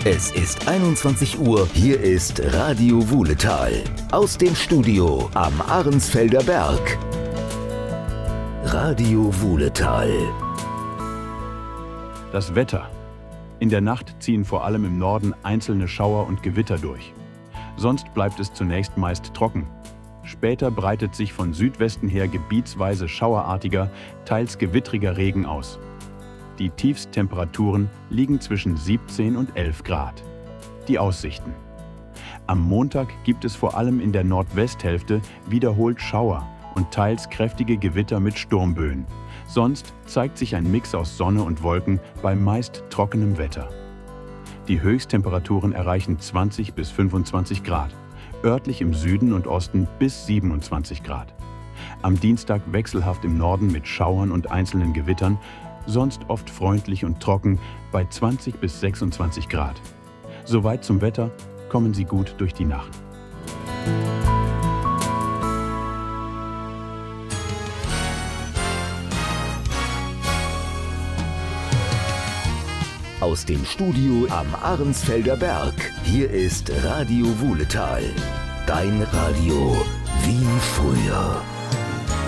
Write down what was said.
Es ist 21 Uhr, hier ist Radio Wuhletal. Aus dem Studio am Ahrensfelder Berg. Radio Wuhletal. Das Wetter. In der Nacht ziehen vor allem im Norden einzelne Schauer und Gewitter durch. Sonst bleibt es zunächst meist trocken. Später breitet sich von Südwesten her gebietsweise schauerartiger, teils gewittriger Regen aus. Die Tiefsttemperaturen liegen zwischen 17 und 11 Grad. Die Aussichten. Am Montag gibt es vor allem in der Nordwesthälfte wiederholt Schauer und teils kräftige Gewitter mit Sturmböen. Sonst zeigt sich ein Mix aus Sonne und Wolken bei meist trockenem Wetter. Die Höchsttemperaturen erreichen 20 bis 25 Grad, örtlich im Süden und Osten bis 27 Grad. Am Dienstag wechselhaft im Norden mit Schauern und einzelnen Gewittern, sonst oft freundlich und trocken bei 20 bis 26 Grad. Soweit zum Wetter, kommen Sie gut durch die Nacht. Aus dem Studio am Ahrensfelder Berg. Hier ist Radio Wuhletal. Dein Radio wie früher.